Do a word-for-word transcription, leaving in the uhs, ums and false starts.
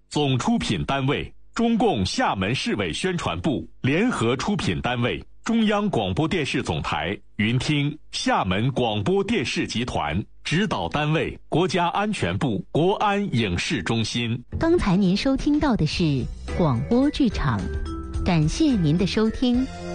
总出品单位中共厦门市委宣传部，联合出品单位中央广播电视总台，云听厦门广播电视集团，指导单位国家安全部国安影视中心。 刚才您收听到的是广播剧场，感谢您的收听。